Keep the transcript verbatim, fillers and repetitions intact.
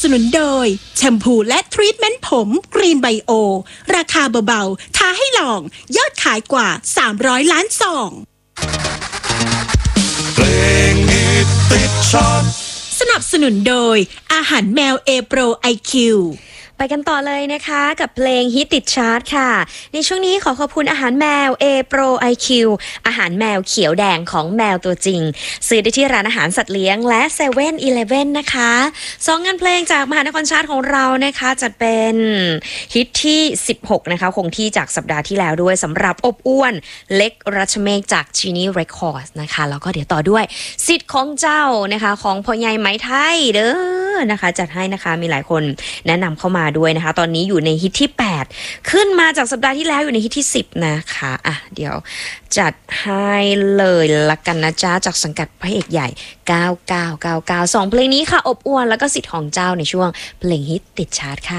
นุนโดยแชมพูและทรีทเมนต์ผมกรีนไบโอราคาเบาๆท้าให้ลองยอดขายกว่าสามร้อยล้านซองเพลงฮิตติดชาร์ตสนับสนุนโดยอาหารแมวเอโปร ไอ คิวไปกันต่อเลยนะคะกับเพลงฮิตติดชาร์ตค่ะในช่วงนี้ขอขอบคุณอาหารแมว A Pro ไอ คิว อาหารแมวเขียวแดงของแมวตัวจริงซื้อได้ที่ร้านอาหารสัตว์เลี้ยงและ เซเว่นอีเลฟเว่น นะคะสองงานเพลงจากมหานครชาร์ตของเรานะคะจัดเป็นฮิตที่สิบหกนะคะคงที่จากสัปดาห์ที่แล้วด้วยสำหรับอบอ้วนเล็กรัชเมฆจาก Genie Records นะคะแล้วก็เดี๋ยวต่อด้วยสิทธิ์ของเจ้านะคะของพ่อใหญ่ไหมไทยเด้อนะคะจัดให้นะคะมีหลายคนแนะนำเข้ามาด้วยนะคะตอนนี้อยู่ในฮิตที่แปดขึ้นมาจากสัปดาห์ที่แล้วอยู่ในฮิตที่สิบนะคะอ่ะเดี๋ยวจัดให้เลยละกันนะจ๊ะจากสังกัดพระเอกใหญ่เก้าเก้าเก้าเก้าสองเพลงนี้ค่ะอบอวลแล้วก็สิทธิ์ของเจ้าในช่วงเพลงฮิตติดชาร์ตค่ะ